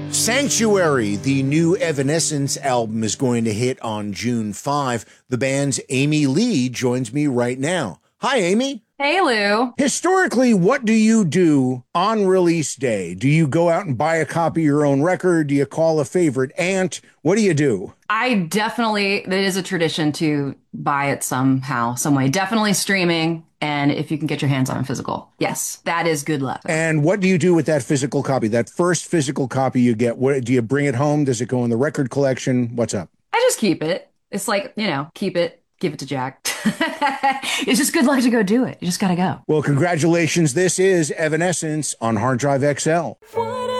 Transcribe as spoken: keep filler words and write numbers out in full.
Sanctuary, the new Evanescence album, is going to hit on June fifth. The band's Amy Lee joins me right now. Hi, Amy. Hey, Lou. Historically, what do you do on release day? Do you go out and buy a copy of your own record? Do you call a favorite aunt? What do you do? I definitely, it is a tradition to buy it somehow, some way. Definitely streaming. And if you can get your hands on a physical. Yes, that is good luck. And what do you do with that physical copy? That first physical copy you get, what, do you bring it home? Does it go in the record collection? What's up? I just keep it. It's like, you know, keep it, give it to Jack. It's just good luck to go do it. You just got to go. Well, congratulations. This is Evanescence on Hard Drive X L.